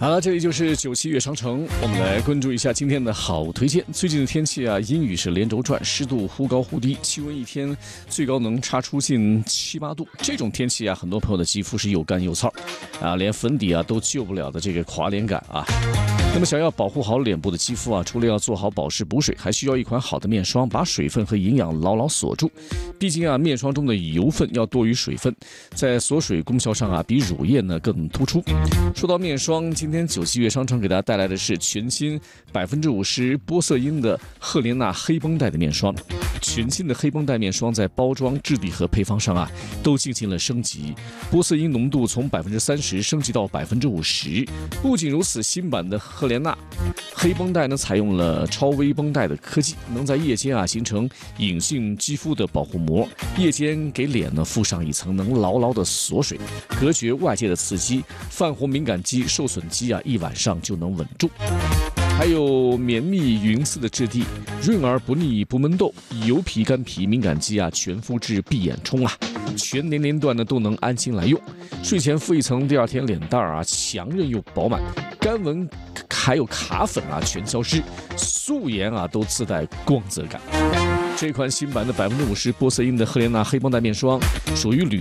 好了，这里就是97悦商城，我们来关注一下今天的好推荐。最近的天气啊，阴雨是连轴转，湿度忽高忽低，气温一天最高能差出近7、8度。这种天气啊，很多朋友的肌肤是又干又燥啊，连粉底啊都救不了的这个垮脸感啊。那么想要保护好脸部的肌肤啊，除了要做好保湿补水，还需要一款好的面霜，把水分和营养牢牢锁住。毕竟啊，面霜中的油分要多于水分，在锁水功效上啊，比乳液呢更突出。说到面霜，今天97悦商城给大家带来的是全新50%玻色因的赫莲娜黑绷带的面霜。全新的黑绷带面霜在包装、质地和配方上啊，都进行了升级，玻色因浓度从30%升级到50%。不仅如此，新版的赫莲娜黑绷带呢，采用了超微绷带的科技，能在夜间啊形成隐性肌肤的保护膜，夜间给脸呢附上一层能牢牢的锁水，隔绝外界的刺激，泛红敏感肌、受损肌啊一晚上就能稳住。还有绵密匀丝的质地，润而不腻不闷痘，油皮、干皮、敏感肌啊全肤质闭眼冲啊，全年龄段呢都能安心来用。睡前敷一层，第二天脸蛋啊强韧又饱满，干纹还有卡粉啊全消失，素颜啊都自带光泽感。这款新版的50%玻色因的赫莲娜黑绷带面霜属于铝